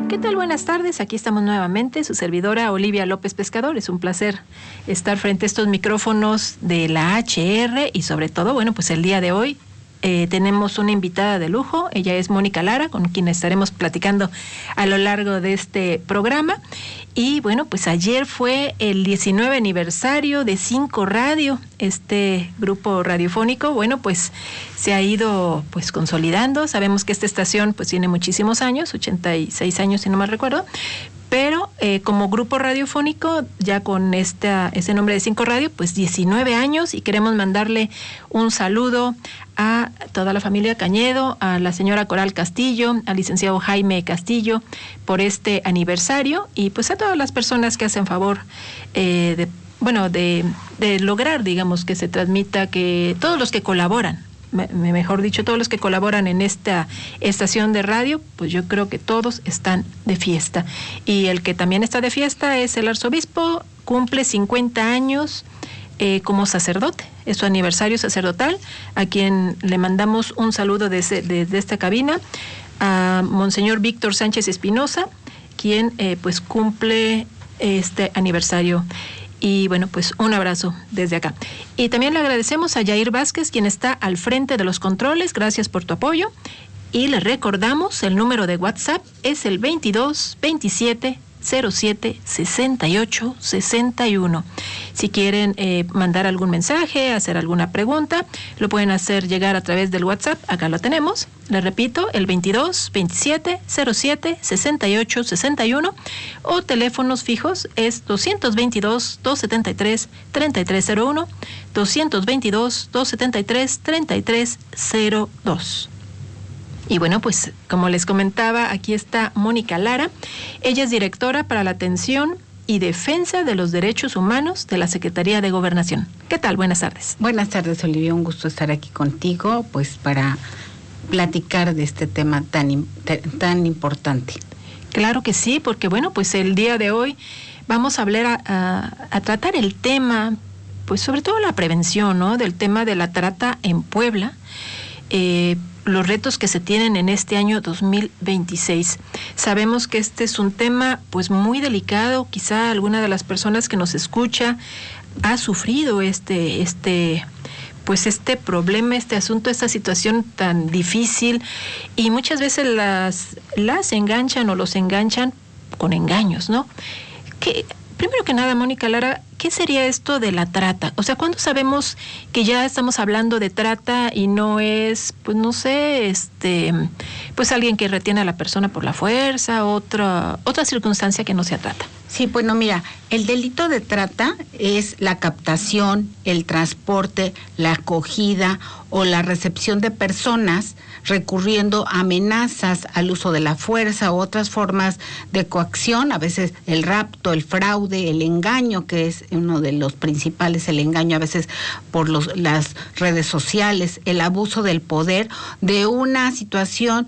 ¿Qué tal? Buenas tardes, aquí estamos nuevamente, su servidora Olivia López Pescador. Es un placer estar frente a estos micrófonos de la HR y sobre todo, bueno, pues el día de hoy tenemos una invitada de lujo. Ella es Mónica Lara, con quien estaremos platicando a lo largo de este programa. Y bueno, pues ayer fue el 19 aniversario de 5 Radio, este grupo radiofónico. Bueno, pues se ha ido pues consolidando. Sabemos que esta estación pues tiene muchísimos años, 86 años si no mal recuerdo, pero como grupo radiofónico, ya con ese nombre de 5 Radio, pues 19 años, y queremos mandarle un saludo a toda la familia Cañedo, a la señora Coral Castillo, al licenciado Jaime Castillo, por este aniversario, y pues a todas las personas que hacen favor de lograr, digamos, que se transmita, que todos los que colaboran, mejor dicho, todos los que colaboran en esta estación de radio, pues yo creo que todos están de fiesta. Y el que también está de fiesta es el arzobispo, cumple 50 años como sacerdote, es su aniversario sacerdotal, a quien le mandamos un saludo desde esta cabina, a Monseñor Víctor Sánchez Espinosa, quien pues cumple este aniversario. Y bueno, pues un abrazo desde acá. Y también le agradecemos a Yair Vázquez, quien está al frente de los controles. Gracias por tu apoyo. Y le recordamos, el número de WhatsApp es el 22 27 07 68 61. Si quieren mandar algún mensaje, hacer alguna pregunta, lo pueden hacer llegar a través del WhatsApp. Acá lo tenemos. Le repito, el 22 27 07 68 61, o teléfonos fijos es 222 273 3301, 222 273 3302. Y bueno, pues como les comentaba, aquí está Mónica Lara. Ella es directora para la atención y defensa de los derechos humanos de la Secretaría de Gobernación. ¿Qué tal? Buenas tardes. Buenas tardes, Olivia. Un gusto estar aquí contigo, pues para platicar de este tema tan importante. Claro que sí, porque bueno, pues el día de hoy vamos a hablar a tratar el tema, pues sobre todo la prevención, ¿no? Del tema de la trata en Puebla. Los retos que se tienen en este año 2026. Sabemos que este es un tema pues muy delicado. Quizá alguna de las personas que nos escucha ha sufrido este problema, este asunto, esta situación tan difícil, y muchas veces las enganchan o los enganchan con engaños, ¿no? Primero que nada, Mónica Lara, ¿qué sería esto de la trata? O sea, ¿cuándo sabemos que ya estamos hablando de trata y no es, pues no sé, pues alguien que retiene a la persona por la fuerza, otra circunstancia que no sea trata? Sí, bueno, mira, el delito de trata es la captación, el transporte, la acogida o la recepción de personas recurriendo a amenazas, al uso de la fuerza u otras formas de coacción, a veces el rapto, el fraude, el engaño, que es uno de los principales, el engaño a veces por las redes sociales, el abuso del poder, de una situación.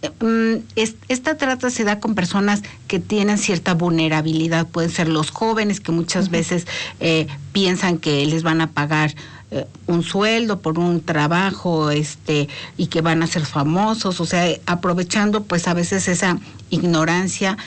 Esta trata se da con personas que tienen cierta vulnerabilidad. Pueden ser los jóvenes, que muchas veces piensan que les van a pagar un sueldo por un trabajo y que van a ser famosos, o sea, aprovechando pues a veces esa ignorancia,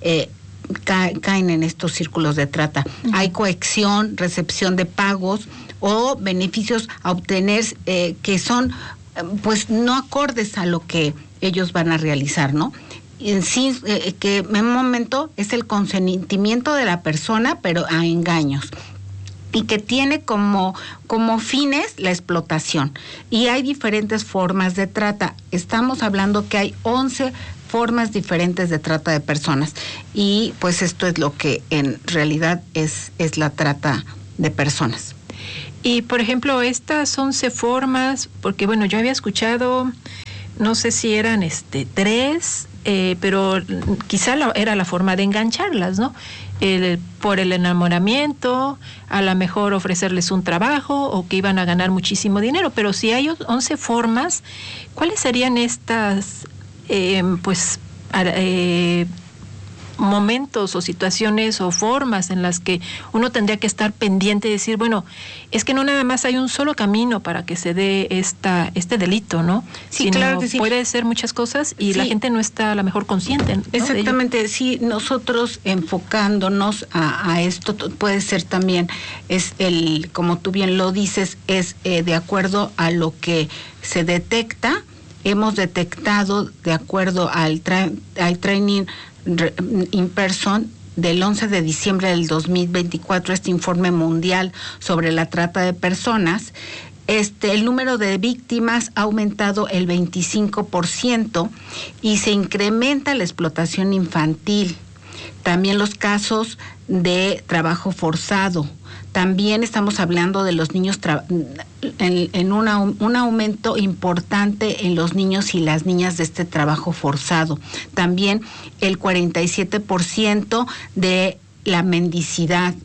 caen en estos círculos de trata. Hay coacción, recepción de pagos o beneficios a obtener que son pues no acordes a lo que ellos van a realizar, ¿no? En sí, que en un momento es el consentimiento de la persona, pero a engaños, y que tiene como fines la explotación. Y hay diferentes formas de trata. Estamos hablando que hay 11 formas diferentes de trata de personas, y pues esto es lo que en realidad es la trata de personas. Y por ejemplo, estas 11 formas, porque bueno, yo había escuchado, no sé si eran 3, pero quizá era la forma de engancharlas, ¿no? Por el enamoramiento, a lo mejor ofrecerles un trabajo o que iban a ganar muchísimo dinero. Pero si hay 11 formas, ¿cuáles serían estas, momentos o situaciones o formas en las que uno tendría que estar pendiente y decir, bueno, es que no nada más hay un solo camino para que se dé este delito, ¿no? Sí, sino claro que sí. Puede ser muchas cosas y sí. la gente no está a lo mejor consciente, ¿no? Exactamente, sí, nosotros enfocándonos a esto, puede ser también, como tú bien lo dices, es de acuerdo a lo que se detecta. Hemos detectado, de acuerdo al training in person del 11 de diciembre del 2024, este informe mundial sobre la trata de personas, el número de víctimas ha aumentado el 25% y se incrementa la explotación infantil. También los casos de trabajo forzado. También estamos hablando de los niños en un aumento importante en los niños y las niñas de este trabajo forzado. También el 47% de la mendicidad,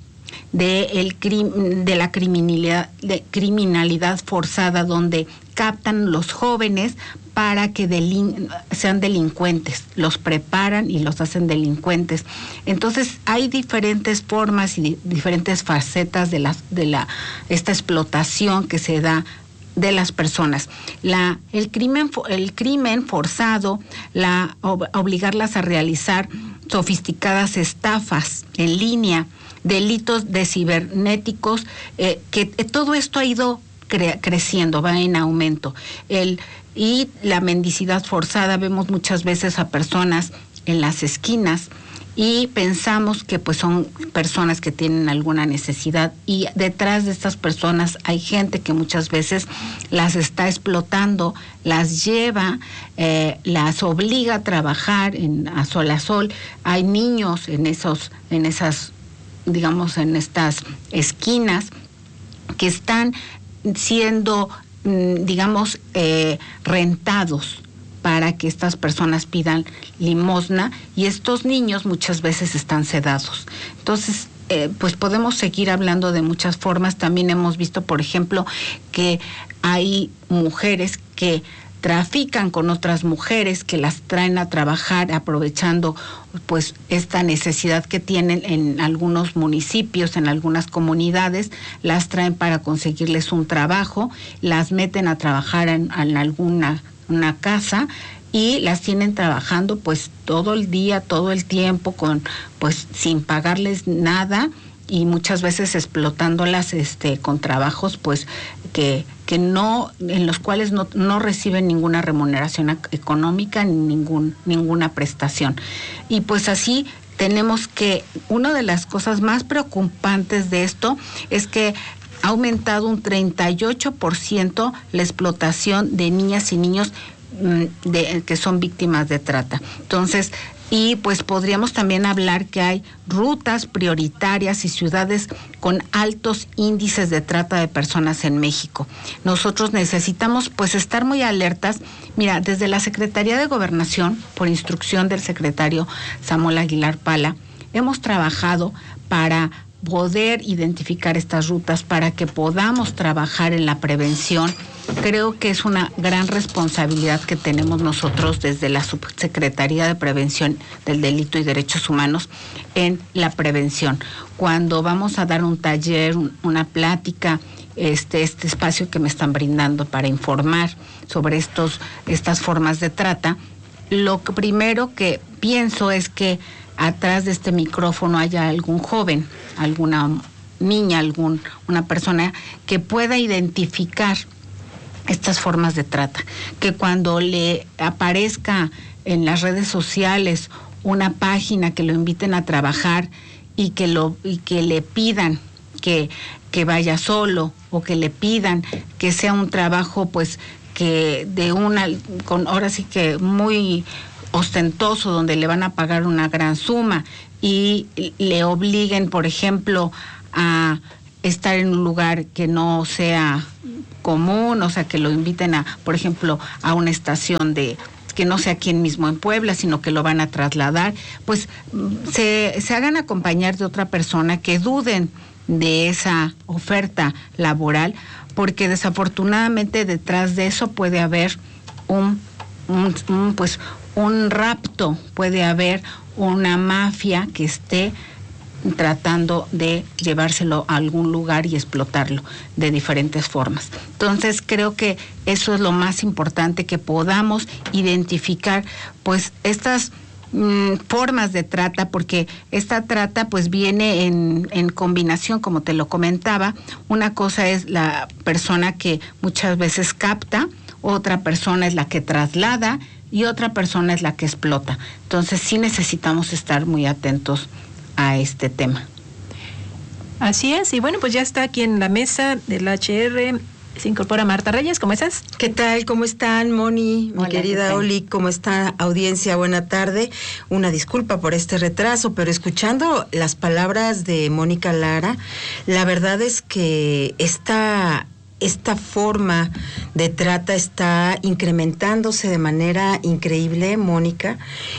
de la criminalidad forzada, donde captan los jóvenes para que sean delincuentes, los preparan y los hacen delincuentes. Entonces hay diferentes formas y diferentes facetas de esta explotación que se da de las personas. El crimen forzado, obligarlas a realizar sofisticadas estafas en línea, delitos de cibernéticos, que todo esto ha ido creciendo, va en aumento. Y la mendicidad forzada, vemos muchas veces a personas en las esquinas y pensamos que pues son personas que tienen alguna necesidad, y detrás de estas personas hay gente que muchas veces las está explotando, las lleva, las obliga a trabajar a sol. Hay niños en estas esquinas que están siendo, rentados para que estas personas pidan limosna, y estos niños muchas veces están sedados. Entonces, pues podemos seguir hablando de muchas formas. También hemos visto, por ejemplo, que hay mujeres que trafican con otras mujeres, que las traen a trabajar aprovechando pues esta necesidad que tienen en algunos municipios, en algunas comunidades, las traen para conseguirles un trabajo, las meten a trabajar en una casa y las tienen trabajando pues todo el día, todo el tiempo, sin pagarles nada, y muchas veces explotándolas con trabajos pues que no, en los cuales no reciben ninguna remuneración económica ni ninguna prestación. Y pues así tenemos que, una de las cosas más preocupantes de esto es que ha aumentado un 38% la explotación de niñas y niños que son víctimas de trata. Entonces, y pues podríamos también hablar que hay rutas prioritarias y ciudades con altos índices de trata de personas en México. Nosotros necesitamos pues estar muy alertas. Mira, desde la Secretaría de Gobernación, por instrucción del secretario Samuel Aguilar Pala, hemos trabajado para poder identificar estas rutas, para que podamos trabajar en la prevención. Creo que es una gran responsabilidad que tenemos nosotros desde la Subsecretaría de Prevención del Delito y Derechos Humanos en la prevención. Cuando vamos a dar un taller, una plática, este espacio que me están brindando para informar sobre estas formas de trata, lo primero que pienso es que atrás de este micrófono haya algún joven, alguna niña, una persona que pueda identificar estas formas de trata, que cuando le aparezca en las redes sociales una página que lo inviten a trabajar y que le pidan que vaya solo, o que le pidan que sea un trabajo pues que ahora sí que muy ostentoso, donde le van a pagar una gran suma y le obliguen, por ejemplo, a estar en un lugar que no sea común, o sea, que lo inviten por ejemplo, a una estación que no sea aquí mismo en Puebla, sino que lo van a trasladar, pues se hagan acompañar de otra persona, que duden de esa oferta laboral, porque desafortunadamente detrás de eso puede haber un un rapto, puede haber una mafia que esté tratando de llevárselo a algún lugar y explotarlo de diferentes formas. Entonces creo que eso es lo más importante, que podamos identificar pues estas formas de trata, porque esta trata pues viene en combinación, como te lo comentaba. Una cosa es la persona que muchas veces capta, otra persona es la que traslada y otra persona es la que explota. Entonces sí necesitamos estar muy atentos a este tema. Así es, y bueno, pues ya está aquí en la mesa del HR, se incorpora Marta Reyes. ¿Cómo estás? ¿Qué tal? ¿Cómo están, Moni? Mi querida Oli, ¿cómo está, audiencia? Buena tarde. Una disculpa por este retraso, pero escuchando las palabras de Mónica Lara, la verdad es que esta forma de trata está incrementándose de manera increíble, Mónica.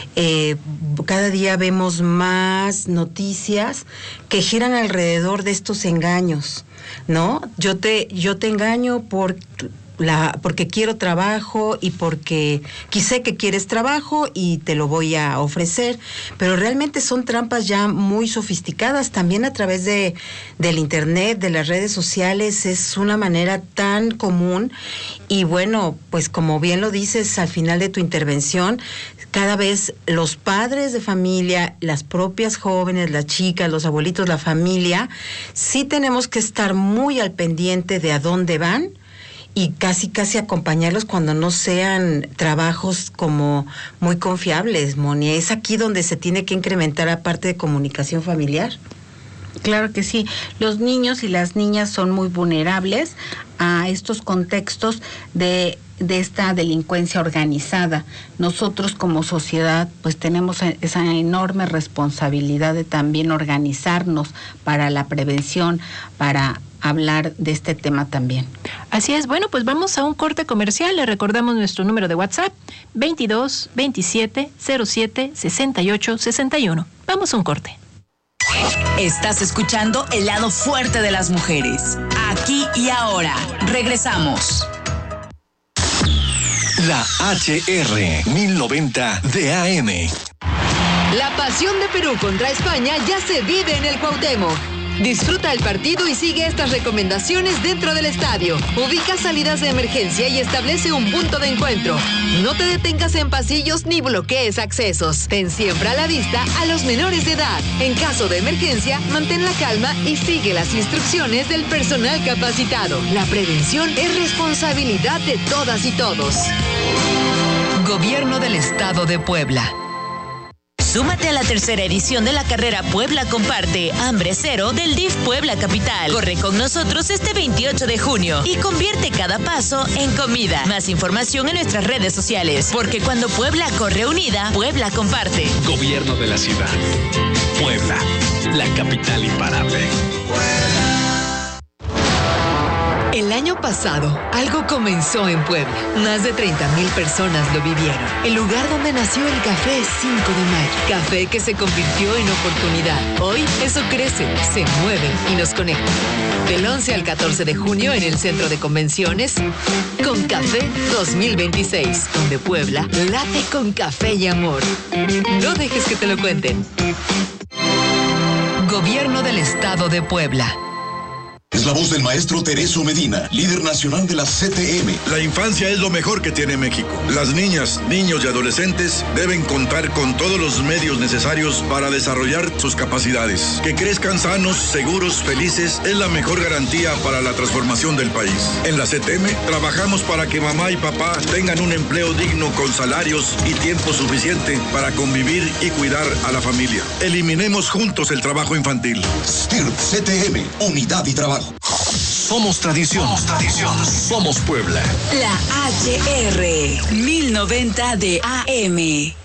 Cada día vemos más noticias que giran alrededor de estos engaños, ¿no? Yo te engaño porque quiero trabajo y porque sé que quieres trabajo y te lo voy a ofrecer, pero realmente son trampas ya muy sofisticadas, también a través del internet, de las redes sociales, es una manera tan común. Y bueno, pues como bien lo dices al final de tu intervención, cada vez los padres de familia, las propias jóvenes, las chicas, los abuelitos, la familia, sí tenemos que estar muy al pendiente de a dónde van, y casi acompañarlos cuando no sean trabajos como muy confiables, Moni. Es aquí donde se tiene que incrementar la parte de comunicación familiar. Claro que sí. Los niños y las niñas son muy vulnerables a estos contextos de esta delincuencia organizada. Nosotros como sociedad pues tenemos esa enorme responsabilidad de también organizarnos para la prevención, para hablar de este tema también. Así es. Bueno, pues vamos a un corte comercial. Le recordamos nuestro número de WhatsApp, 22 27 07 68 61. Vamos a un corte. Estás escuchando El lado fuerte de las mujeres. Aquí y ahora. Regresamos. La HR 1090 de AM. La pasión de Perú contra España ya se vive en el Cuauhtémoc. Disfruta el partido y sigue estas recomendaciones dentro del estadio. Ubica salidas de emergencia y establece un punto de encuentro. No te detengas en pasillos ni bloquees accesos. Ten siempre a la vista a los menores de edad. En caso de emergencia, mantén la calma y sigue las instrucciones del personal capacitado. La prevención es responsabilidad de todas y todos. Gobierno del Estado de Puebla. Súmate a la tercera edición de la carrera Puebla Comparte, Hambre Cero del DIF Puebla Capital. Corre con nosotros este 28 de junio y convierte cada paso en comida. Más información en nuestras redes sociales, porque cuando Puebla corre unida, Puebla comparte. Gobierno de la ciudad. Puebla, la capital imparable. El año pasado, algo comenzó en Puebla. Más de 30,000 personas lo vivieron. El lugar donde nació el Café 5 de Mayo. Café que se convirtió en oportunidad. Hoy, eso crece, se mueve y nos conecta. Del 11 al 14 de junio en el Centro de Convenciones, Con Café 2026, donde Puebla late con café y amor. No dejes que te lo cuenten. Gobierno del Estado de Puebla. Es la voz del maestro Tereso Medina, líder nacional de la CTM. La infancia es lo mejor que tiene México. Las niñas, niños y adolescentes deben contar con todos los medios necesarios para desarrollar sus capacidades. Que crezcan sanos, seguros, felices es la mejor garantía para la transformación del país. En la CTM trabajamos para que mamá y papá tengan un empleo digno con salarios y tiempo suficiente para convivir y cuidar a la familia. Eliminemos juntos el trabajo infantil. STIRP CTM, unidad y trabajo. Somos tradición. Somos Puebla. La HR 1090 de AM.